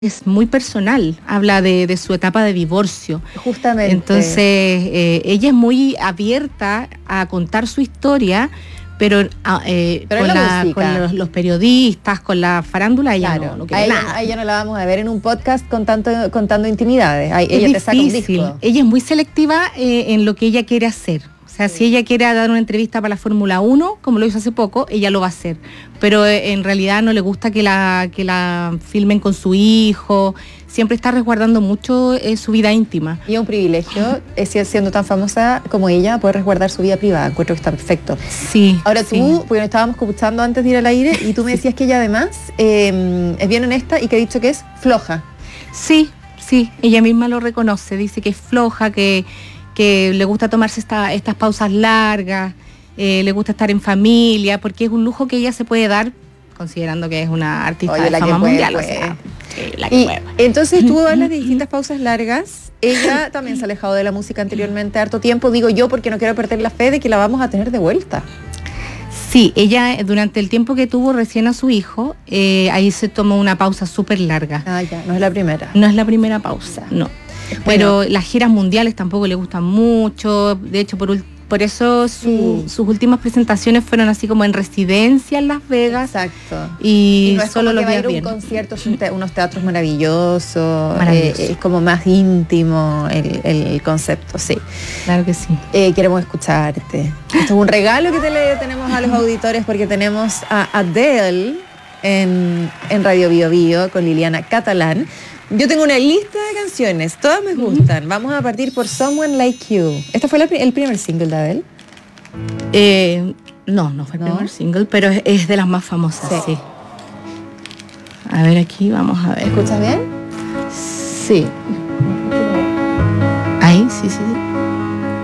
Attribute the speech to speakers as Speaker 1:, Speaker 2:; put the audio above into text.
Speaker 1: es muy personal, habla de su etapa de divorcio.
Speaker 2: Justamente.
Speaker 1: Entonces, ella es muy abierta a contar su historia, pero con los periodistas, con la farándula, ella no quiere nada.
Speaker 2: A ella no la vamos a ver en un podcast contando intimidades. Ella te saca un disco.
Speaker 1: Ella es muy selectiva en lo que ella quiere hacer. O sea, si ella quiere dar una entrevista para la Fórmula 1, como lo hizo hace poco, ella lo va a hacer. Pero en realidad no le gusta que la filmen con su hijo. Siempre está resguardando mucho su vida íntima.
Speaker 2: Y es un privilegio, siendo tan famosa como ella, poder resguardar su vida privada. Encuentro que está perfecto.
Speaker 1: Sí.
Speaker 2: Ahora tú, porque nos estábamos escuchando antes de ir al aire, y tú me decías que ella además es bien honesta y que ha dicho que es floja.
Speaker 1: Sí, ella misma lo reconoce. Dice que es floja, que le gusta tomarse estas pausas largas, le gusta estar en familia, porque es un lujo que ella se puede dar, considerando que es una artista de fama mundial. O sea,
Speaker 2: entonces tú hablas de distintas pausas largas. Ella también se ha alejado de la música anteriormente harto tiempo, digo yo, porque no quiero perder la fe de que la vamos a tener de vuelta.
Speaker 1: Sí, ella durante el tiempo que tuvo recién a su hijo, ahí se tomó una pausa súper larga.
Speaker 2: Ah, ya, no es la primera.
Speaker 1: No es la primera pausa, no. Pero las giras mundiales tampoco le gustan mucho. De hecho, por eso sus últimas presentaciones fueron así como en residencia en Las Vegas.
Speaker 2: Exacto.
Speaker 1: Y
Speaker 2: no es
Speaker 1: solo
Speaker 2: como
Speaker 1: los
Speaker 2: que va a ir a un concierto, unos teatros maravillosos. Es como más íntimo el concepto, sí.
Speaker 1: Claro que sí.
Speaker 2: Queremos escucharte. Esto es un regalo que tenemos a los auditores, porque tenemos a Adele en Radio Bio Bio con Liliana Catalán. Yo tengo una lista de canciones, todas me gustan. Vamos a partir por Someone Like You. ¿Este fue el primer single de Adele?
Speaker 1: No fue el primer single, pero es de las más famosas, sí. A ver, aquí vamos a ver.
Speaker 2: ¿Escuchas bien?
Speaker 1: Sí. Ahí, sí.